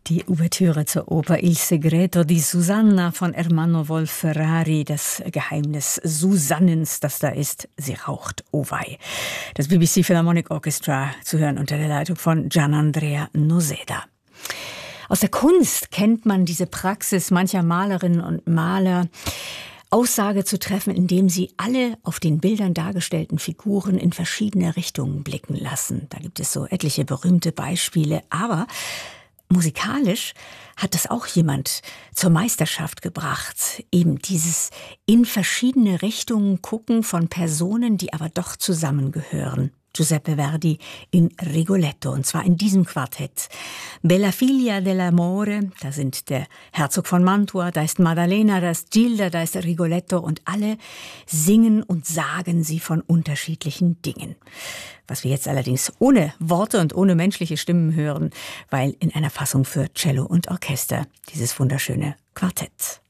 Die Ouvertüre zur Oper Il segreto di Susanna von Ermanno Wolf-Ferrari, das Geheimnis Susannens, das da ist, sie raucht, oh wei. Das BBC Philharmonic Orchestra, zu hören unter der Leitung von Gianandrea Noseda. Aus der Kunst kennt man diese Praxis mancher Malerinnen und Maler, Aussage zu treffen, indem sie alle auf den Bildern dargestellten Figuren in verschiedene Richtungen blicken lassen. Da gibt es so etliche berühmte Beispiele, aber musikalisch hat das auch jemand zur Meisterschaft gebracht. Eben dieses in verschiedene Richtungen gucken von Personen, die aber doch zusammengehören. Giuseppe Verdi in Rigoletto, und zwar in diesem Quartett. Bella figlia dell'amore, da sind der Herzog von Mantua, da ist Maddalena, da ist Gilda, da ist Rigoletto, und alle singen und sagen sie von unterschiedlichen Dingen. Was wir jetzt allerdings ohne Worte und ohne menschliche Stimmen hören, weil in einer Fassung für Cello und Orchester, dieses wunderschöne Quartett.